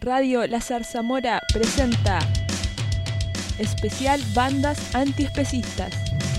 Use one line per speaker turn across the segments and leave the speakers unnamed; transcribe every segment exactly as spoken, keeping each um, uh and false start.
Radio La Zarzamora presenta especial Bandas Antiespecistas.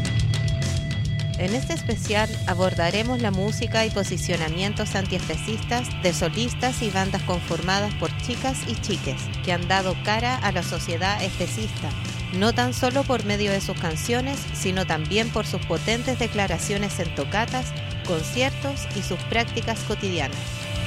En este especial abordaremos la música y posicionamientos antiespecistas de solistas y bandas conformadas por chicas y chiques que han dado cara a la sociedad especista, no tan solo por medio de sus canciones, sino también por sus potentes declaraciones en tocatas, conciertos y sus prácticas cotidianas.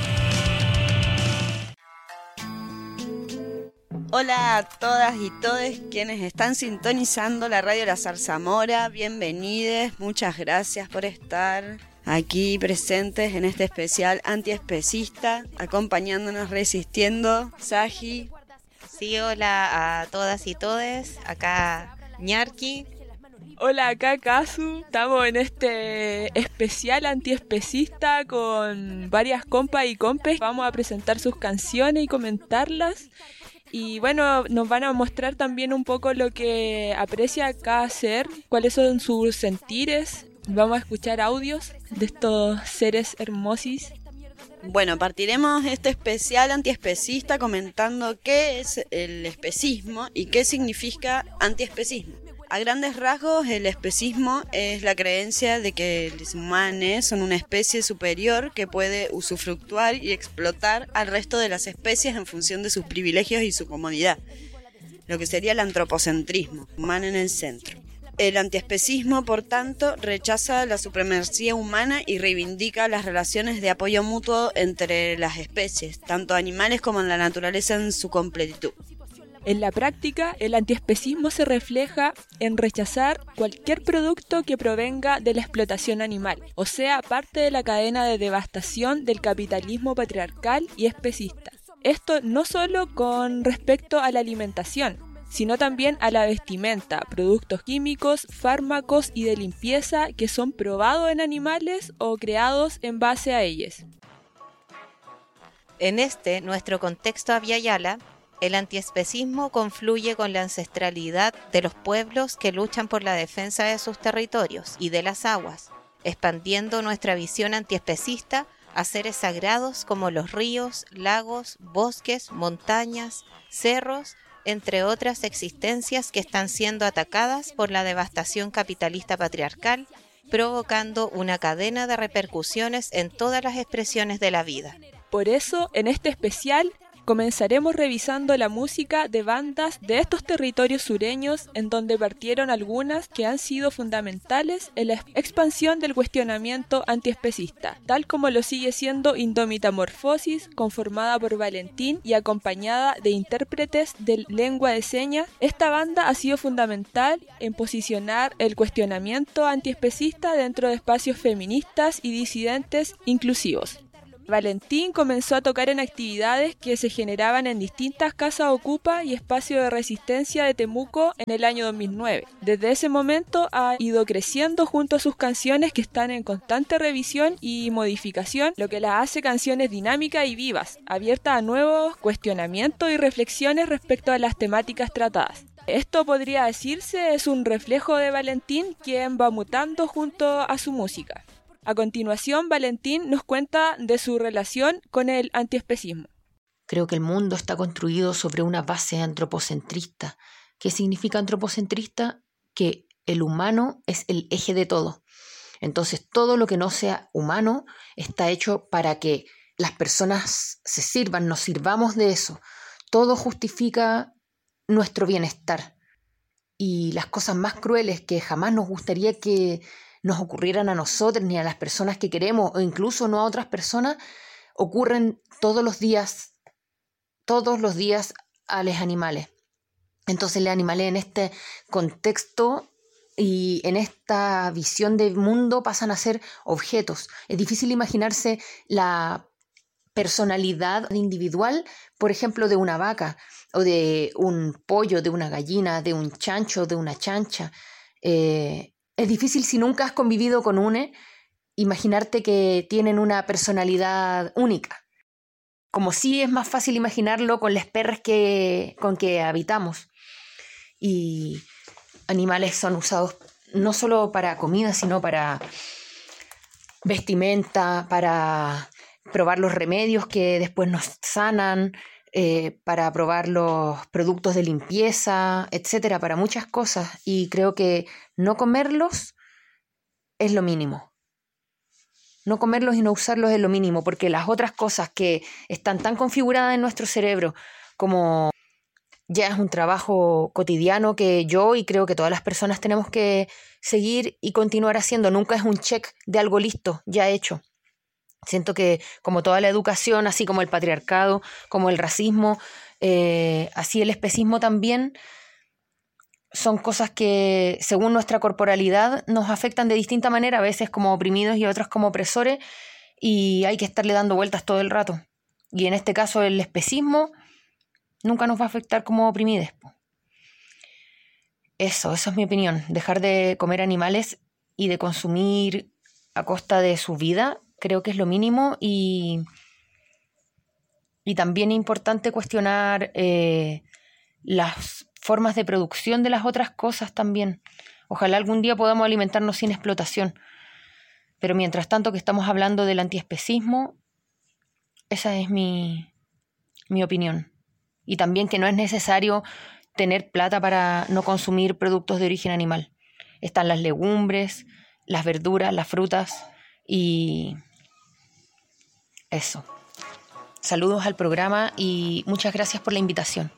Hola a todas y todes quienes están sintonizando la radio La Zarzamora, bienvenides, muchas gracias por estar aquí presentes en este especial antiespecista, acompañándonos, resistiendo, Saji.
Sí, hola a todas y todes, acá Ñarki.
Hola, acá Kazu, estamos en este especial antiespecista con varias compas y compes, vamos a presentar sus canciones y comentarlas. Y bueno, nos van a mostrar también un poco lo que aprecia cada ser, cuáles son sus sentires. Vamos a escuchar audios de estos seres hermosis.
Bueno, partiremos este especial antiespecista comentando qué es el especismo y qué significa antiespecismo. A grandes rasgos, el especismo es la creencia de que los humanos son una especie superior que puede usufructuar y explotar al resto de las especies en función de sus privilegios y su comodidad, lo que sería el antropocentrismo, humano en el centro. El antiespecismo, por tanto, rechaza la supremacía humana y reivindica las relaciones de apoyo mutuo entre las especies, tanto animales como en la naturaleza en su completitud.
En la práctica, el antiespecismo se refleja en rechazar cualquier producto que provenga de la explotación animal, o sea, parte de la cadena de devastación del capitalismo patriarcal y especista. Esto no solo con respecto a la alimentación, sino también a la vestimenta, productos químicos, fármacos y de limpieza que son probados en animales o creados en base a ellos.
En este, nuestro contexto aviala, el antiespecismo confluye con la ancestralidad de los pueblos que luchan por la defensa de sus territorios y de las aguas, expandiendo nuestra visión antiespecista a seres sagrados como los ríos, lagos, bosques, montañas, cerros, entre otras existencias que están siendo atacadas por la devastación capitalista patriarcal, provocando una cadena de repercusiones en todas las expresiones de la vida.
Por eso, en este especial, comenzaremos revisando la música de bandas de estos territorios sureños en donde partieron algunas que han sido fundamentales en la expansión del cuestionamiento antiespecista, tal como lo sigue siendo Indómita Morfosis, conformada por Valentín y acompañada de intérpretes de lengua de señas. Esta banda ha sido fundamental en posicionar el cuestionamiento antiespecista dentro de espacios feministas y disidentes inclusivos. Valentín comenzó a tocar en actividades que se generaban en distintas casas ocupa y espacios de resistencia de Temuco en el año dos mil nueve. Desde ese momento ha ido creciendo junto a sus canciones que están en constante revisión y modificación, lo que las hace canciones dinámicas y vivas, abiertas a nuevos cuestionamientos y reflexiones respecto a las temáticas tratadas. Esto podría decirse es un reflejo de Valentín, quien va mutando junto a su música. A continuación, Valentín nos cuenta de su relación con el antiespecismo.
Creo que el mundo está construido sobre una base antropocentrista. ¿Qué significa antropocentrista? Que el humano es el eje de todo. Entonces, todo lo que no sea humano está hecho para que las personas se sirvan, nos sirvamos de eso. Todo justifica nuestro bienestar. Y las cosas más crueles que jamás nos gustaría que nos ocurrieran a nosotros ni a las personas que queremos o incluso no a otras personas, ocurren todos los días, todos los días a los animales. Entonces los animales en este contexto y en esta visión del mundo pasan a ser objetos. Es difícil imaginarse la personalidad individual, por ejemplo, de una vaca o de un pollo, de una gallina, de un chancho, de una chancha. Eh, Es difícil si nunca has convivido con une, imaginarte que tienen una personalidad única. Como sí es más fácil imaginarlo con las perras que, con que habitamos. Y animales son usados no solo para comida, sino para vestimenta, para probar los remedios que después nos sanan, eh, para probar los productos de limpieza, etcétera, para muchas cosas. Y creo que no comerlos es lo mínimo. No comerlos y no usarlos es lo mínimo, porque las otras cosas que están tan configuradas en nuestro cerebro, como ya es un trabajo cotidiano que yo y creo que todas las personas tenemos que seguir y continuar haciendo. Nunca es un check de algo listo, ya hecho. Siento que como toda la educación, así como el patriarcado, como el racismo, eh, así el especismo también, son cosas que según nuestra corporalidad nos afectan de distinta manera, a veces como oprimidos y otras como opresores, y hay que estarle dando vueltas todo el rato. Y en este caso el especismo nunca nos va a afectar como oprimides. Eso, eso es mi opinión. Dejar de comer animales y de consumir a costa de su vida, creo que es lo mínimo, y, y también es importante cuestionar eh, las formas de producción de las otras cosas también. Ojalá algún día podamos alimentarnos sin explotación. Pero mientras tanto que estamos hablando del antiespecismo, esa es mi, mi opinión. Y también que no es necesario tener plata para no consumir productos de origen animal. Están las legumbres, las verduras, las frutas y eso. Saludos al programa y muchas gracias por la invitación.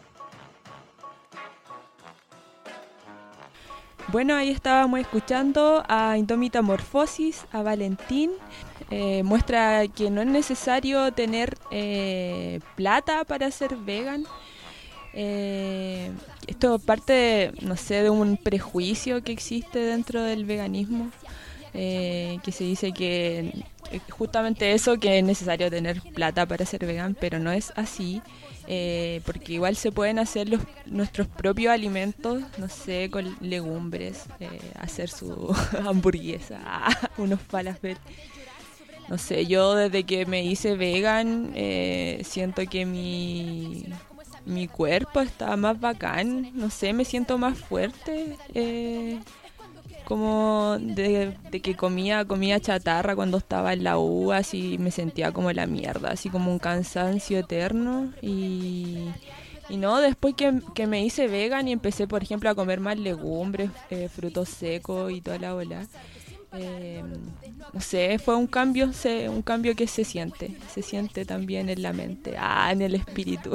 Bueno, ahí estábamos escuchando a Indómita Morfosis, a Valentín. Eh, muestra que no es necesario tener eh, plata para ser vegan. Eh, esto parte, de, no sé, de un prejuicio que existe dentro del veganismo, eh, que se dice que justamente eso, que es necesario tener plata para ser vegan, pero no es así. Eh, porque igual se pueden hacer los, nuestros propios alimentos, no sé, con legumbres, eh, hacer su hamburguesa, unos falafel. No sé, yo desde que me hice vegan eh, siento que mi, mi cuerpo está más bacán, no sé, me siento más fuerte. Eh, como de, de que comía comía chatarra cuando estaba en la U, así me sentía como la mierda, así como un cansancio eterno. Y, y no, después que, que me hice vegan y empecé, por ejemplo, a comer más legumbres, eh, frutos secos y toda la bola, eh, no sé, fue un cambio, se, un cambio que se siente, se siente también en la mente, ah, en el espíritu,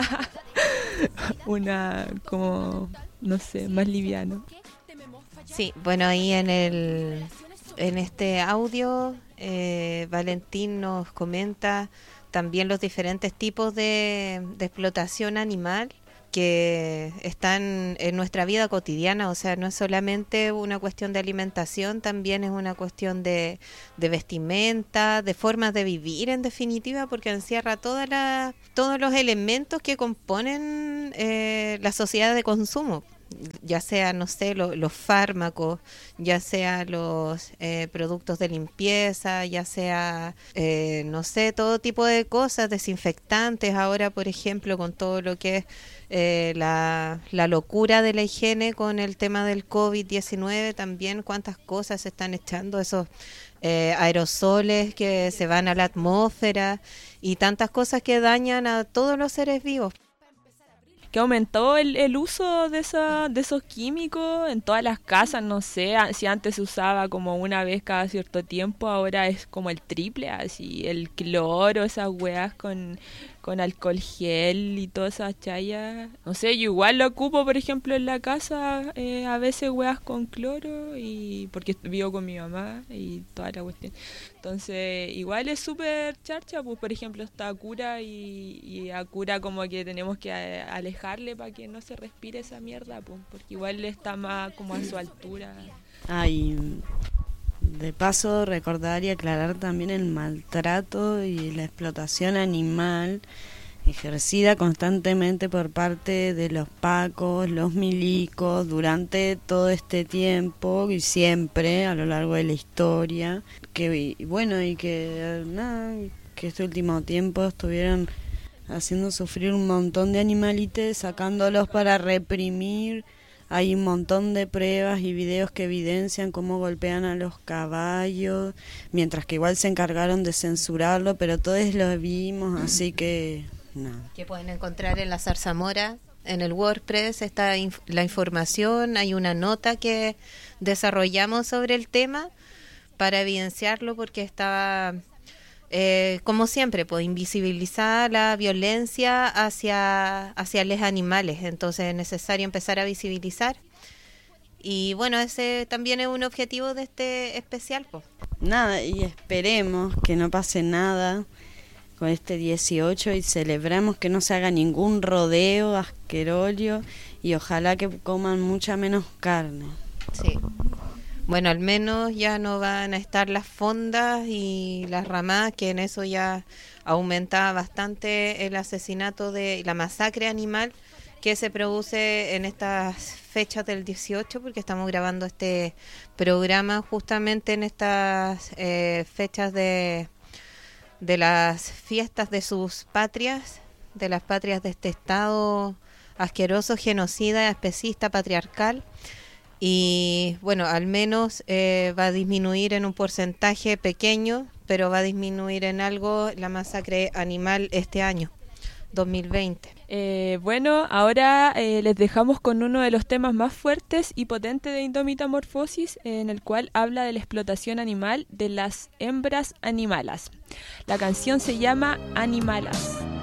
una, como, no sé, más liviano.
Sí, bueno, ahí en el en este audio eh, Valentín nos comenta también los diferentes tipos de, de explotación animal que están en nuestra vida cotidiana. O sea, no es solamente una cuestión de alimentación, también es una cuestión de, de vestimenta, de formas de vivir en definitiva, porque encierra toda la, todos los elementos que componen eh, la sociedad de consumo. Ya sea, no sé, lo, los fármacos, ya sea los eh, productos de limpieza, ya sea, eh, no sé, todo tipo de cosas, desinfectantes. Ahora, por ejemplo, con todo lo que es eh, la, la locura de la higiene con el tema del covid diecinueve, también cuántas cosas se están echando, esos eh, aerosoles que se van a la atmósfera y tantas cosas que dañan a todos los seres vivos.
Que aumentó el, el uso de, esa, de esos químicos en todas las casas, no sé, si antes se usaba como una vez cada cierto tiempo, ahora es como el triple, así, el cloro, esas weas con, con alcohol gel y todas esas chayas, no sé, yo igual lo ocupo, por ejemplo, en la casa, eh, a veces weas con cloro, y porque vivo con mi mamá y toda la cuestión. Entonces, igual es súper charcha, pues por ejemplo está cura y, y a cura como que tenemos que alejarle para que no se respire esa mierda, pues, porque igual está más como a su altura.
Ay, de paso recordar y aclarar también el maltrato y la explotación animal ejercida constantemente por parte de los pacos, los milicos, durante todo este tiempo y siempre a lo largo de la historia, que y bueno, y que nada, que este último tiempo estuvieron haciendo sufrir un montón de animalites, sacándolos para reprimir. Hay un montón de pruebas y videos que evidencian cómo golpean a los caballos, mientras que igual se encargaron de censurarlo, pero todos lo vimos, así que no.
Que pueden encontrar en la Zarzamora, en el WordPress está inf- la información, hay una nota que desarrollamos sobre el tema para evidenciarlo, porque estaba, eh, como siempre, pues invisibilizar la violencia hacia, hacia los animales, entonces es necesario empezar a visibilizar. Y bueno, ese también es un objetivo de este especial, pues.
Nada, y esperemos que no pase nada con este dieciocho y celebremos que no se haga ningún rodeo asqueroso y ojalá que coman mucha menos carne.
Sí. Bueno, al menos ya no van a estar las fondas y las ramadas, que en eso ya aumenta bastante el asesinato de la masacre animal que se produce en estas fechas del dieciocho, porque estamos grabando este programa justamente en estas eh, fechas de, de las fiestas de sus patrias, de las patrias de este Estado asqueroso, genocida, especista, patriarcal. Y bueno, al menos eh, va a disminuir en un porcentaje pequeño, pero va a disminuir en algo la masacre animal este año, dos mil veinte.
Eh, bueno, ahora eh, les dejamos con uno de los temas más fuertes y potentes de Indómita Morfosis, en el cual habla de la explotación animal de las hembras animalas. La canción se llama Animalas.